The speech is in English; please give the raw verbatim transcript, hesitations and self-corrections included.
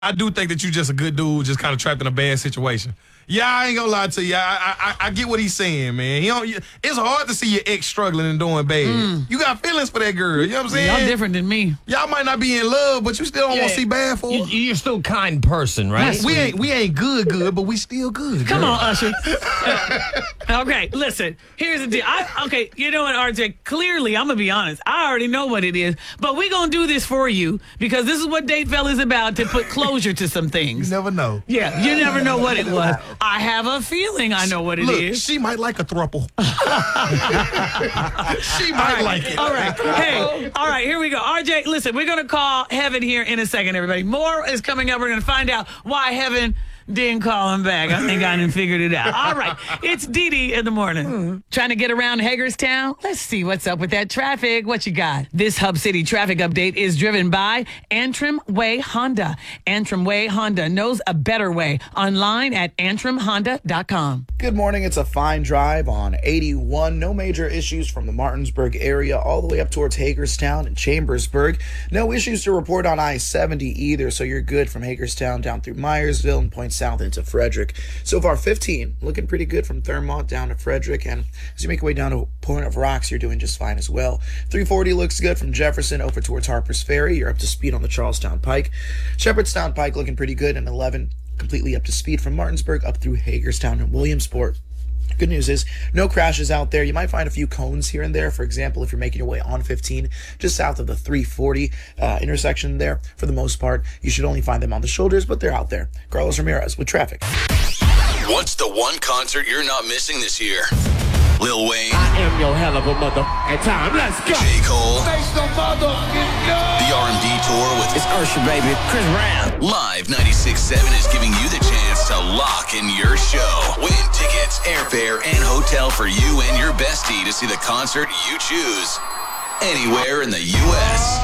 I do think that you just a good dude, just kind of trapped in a bad situation. Yeah, I ain't gonna lie to you. I, I I get what he's saying, man. He don't. It's hard to see your ex struggling and doing bad. Mm. You got feelings for that girl. You know what I'm saying? Y'all different than me. Y'all might not be in love, but you still don't yeah. want to see bad for her. You, you're still a kind person, right? We ain't we ain't good, good, but we still good. Come girl. on, Usher. Okay, listen. Here's the deal. I, okay, you know what, R J? Clearly, I'm gonna be honest. I already know what it is, but we gonna do this for you because this is what Date Fella is about, to put closure to some things. You never know. Yeah, you never know what it was. I have a feeling I know what it Look, is. She might like a throuple. She might right, like it. All right. Hey, all right, here we go. R J, listen, we're going to call Heaven here in a second, everybody. More is coming up. We're going to find out why Heaven didn't call him back. I think I done figured it out. All right. It's Dee Dee in the morning. Mm. Trying to get around Hagerstown? Let's see what's up with that traffic. What you got? This Hub City traffic update is driven by Antrim Way Honda. Antrim Way Honda knows a better way. Online at antrim honda dot com. Good morning. It's a fine drive on eighty-one. No major issues from the Martinsburg area all the way up towards Hagerstown and Chambersburg. No issues to report on I seventy either, so you're good from Hagerstown down through Myersville and Point South into Frederick. So far, fifteen, looking pretty good from Thurmont down to Frederick, and as you make your way down to Point of Rocks, you're doing just fine as well. three forty looks good from Jefferson over towards Harper's Ferry. You're up to speed on the Charlestown Pike. Shepherdstown Pike looking pretty good, and eleven completely up to speed from Martinsburg up through Hagerstown and Williamsport. Good news is no crashes out there. You might find a few cones here and there. For example, if you're making your way on fifteen, just south of the three forty uh, intersection there, for the most part, you should only find them on the shoulders, but they're out there. Carlos Ramirez with traffic. What's the one concert you're not missing this year? Lil Wayne. I am your hell of a motherfucking time. Let's go. J. Cole. Make some motherfucking go. The R and B tour with It's Usher, baby. Chris Brown. Live ninety-six point seven is giving you the chance to lock in your show. Win tickets, airfare, and hotel for you and your bestie to see the concert you choose anywhere in the U S